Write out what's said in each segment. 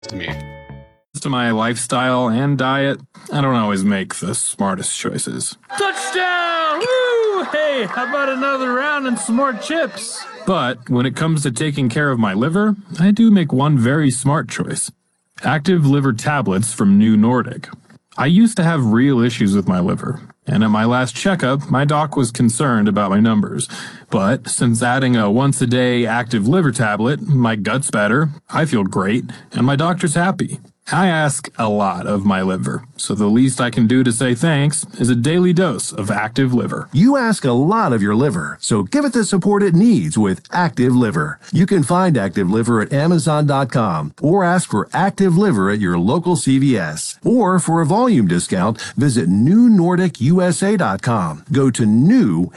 To me. To my lifestyle and diet, I don't always make the smartest choices. Touchdown! Woo! Hey, how about another round and some more chips? But when it comes to taking care of my liver, I do make one very smart choice. Active liver tablets from New Nordic. I used to have real issues with my liver, and at my last checkup, my doc was concerned about my numbers. But since adding a once-a-day active liver tablet, my gut's better, I feel great, and my doctor's happy. I ask a lot of my liver, so the least I can do to say thanks is a daily dose of Active Liver. You ask a lot of your liver, so give it the support it needs with Active Liver. You can find Active Liver at Amazon.com or ask for Active Liver at your local CVS. Or for a volume discount, visit NewNordicUSA.com. Go to new,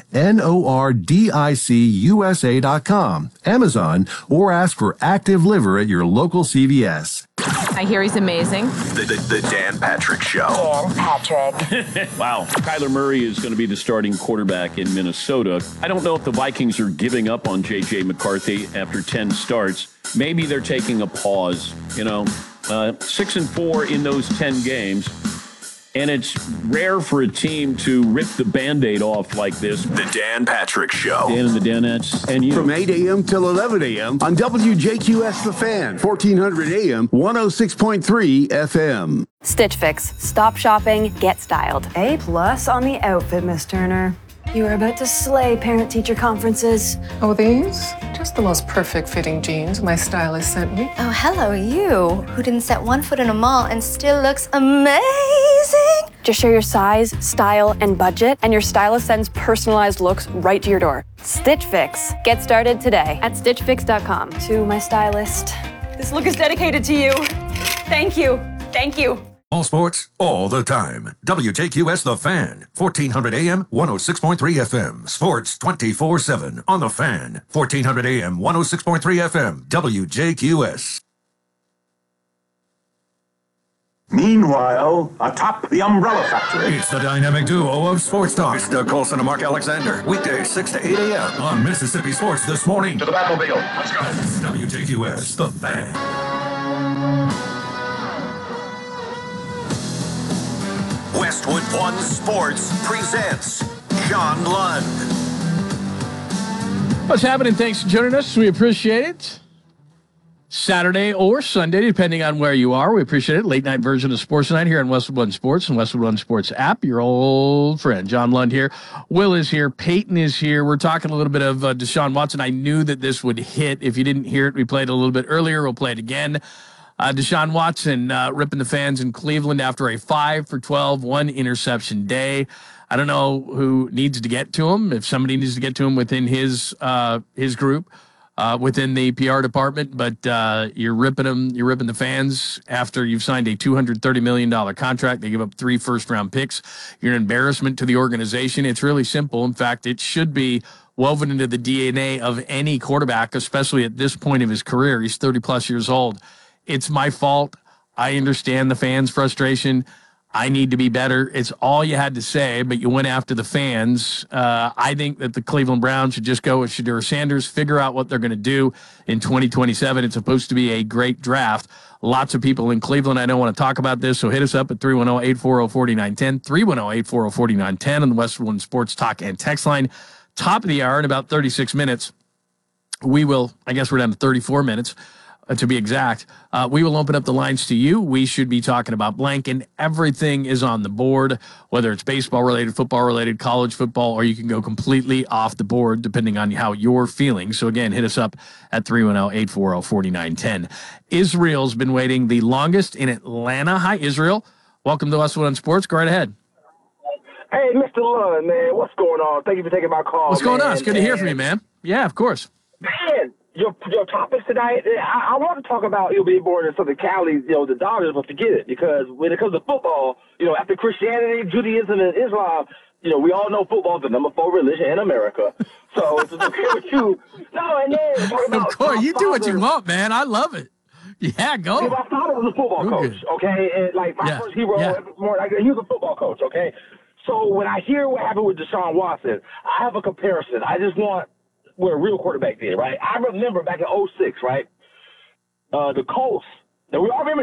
NORDICUSA.com, Amazon, or ask for Active Liver at your local CVS. I hear he's amazing. The Dan Patrick Show. Dan Patrick. Wow. Kyler Murray is going to be the starting quarterback in Minnesota. I don't know if the Vikings are giving up on J.J. McCarthy after 10 starts. Maybe they're taking a pause. 6-4 in those 10 games. And it's rare for a team to rip the Band-Aid off like this. The Dan Patrick Show. Dan and the Danettes and you. From 8 a.m. till 11 a.m. on WJQS The Fan, 1400 a.m., 106.3 FM. Stitch Fix. Stop shopping, get styled. A+ on the outfit, Miss Turner. You are about to slay parent-teacher conferences. Oh, these? Just the most perfect fitting jeans my stylist sent me. Oh, hello, you, who didn't set one foot in a mall and still looks amazing. Just share your size, style, and budget, and your stylist sends personalized looks right to your door. Stitch Fix. Get started today at StitchFix.com. To my stylist, this look is dedicated to you. Thank you. Thank you. All sports, all the time. WJQS The Fan, 1400 AM, 106.3 FM. Sports 24/7 on The Fan, 1400 AM, 106.3 FM. WJQS. Meanwhile, atop the Umbrella Factory. It's the dynamic duo of Sports Talk. It's Doug Colson and Mark Alexander. Weekdays 6 to 8 a.m. on Mississippi Sports This Morning. To the Batmobile. Let's go. WJQS The Fan. Westwood One Sports presents John Lund. What's happening? Thanks for joining us. We appreciate it. Saturday or Sunday, depending on where you are. We appreciate it. Late night version of Sports Night here on Westwood One Sports and Westwood One Sports app. Your old friend, John Lund here. Will is here. Peyton is here. We're talking a little bit of Deshaun Watson. I knew that this would hit. If you didn't hear it, we played it a little bit earlier. We'll play it again. Deshaun Watson ripping the fans in Cleveland after a 5 for 12, 1 interception day. I don't know who needs to get to him, if somebody needs to get to him within his group, within the PR department, but you're ripping the fans after you've signed a $230 million contract. They give up 3 first-round picks. You're an embarrassment to the organization. It's really simple. In fact, it should be woven into the DNA of any quarterback, especially at this point of his career. He's 30-plus years old. It's my fault. I understand the fans' frustration. I need to be better. It's all you had to say, but you went after the fans. I think that the Cleveland Browns should just go with Shedeur Sanders, figure out what they're going to do in 2027. It's supposed to be a great draft. Lots of people in Cleveland, I don't want to talk about this, so hit us up at 310-840-4910, 310-840-4910 on the Westwood One Sports Talk and Text line. Top of the hour in about 36 minutes. We will, I guess we're down to 34 minutes. To be exact, we will open up the lines to you. We should be talking about blank, and everything is on the board, whether it's baseball-related, football-related, college football, or you can go completely off the board depending on how you're feeling. So, again, hit us up at 310-840-4910. Israel's been waiting the longest in Atlanta. Hi, Israel. Welcome to Westwood on Sports. Go right ahead. Hey, Mr. Lund, man. What's going on? Thank you for taking my call. What's going on? It's good to hear from you, man. Yeah, of course. Man. Your topics tonight, I want to talk about it'll be born in Southern Cali, the Dodgers, but forget it, because when it comes to football, after Christianity, Judaism, and Islam, we all know football is the number 4 religion in America. So it's okay with you. No, and then talking about of course, you do what you want, man. I love it. Yeah, go. See, my father was a football coach, okay? And my first hero, he was a football coach, okay? So when I hear what happened with Deshaun Watson, I have a comparison. I just want what a real quarterback did, right? I remember back in 2006, right? The Colts, And we all remember